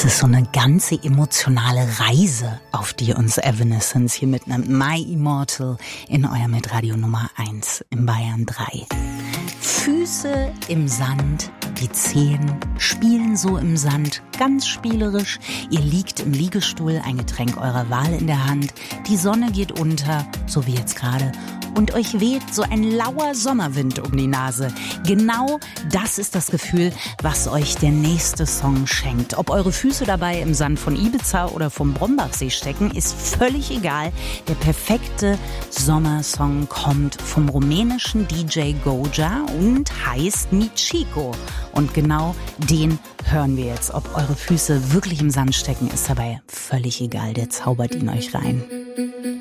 Das ist so eine ganze emotionale Reise, auf die uns Evanescence hier mitnimmt. My Immortal in eurem Hitradio Nummer 1 in Bayern 3. Füße im Sand, die Zehen spielen so im Sand, ganz spielerisch. Ihr liegt im Liegestuhl, ein Getränk eurer Wahl in der Hand. Die Sonne geht unter, so wie jetzt gerade. Und euch weht so ein lauer Sommerwind um die Nase. Genau das ist das Gefühl, was euch der nächste Song schenkt. Ob eure Füße dabei im Sand von Ibiza oder vom Brombachsee stecken, ist völlig egal. Der perfekte Sommersong kommt vom rumänischen DJ Goja und heißt Michiko. Und genau den hören wir jetzt. Ob eure Füße wirklich im Sand stecken, ist dabei völlig egal. Der zaubert ihn euch rein.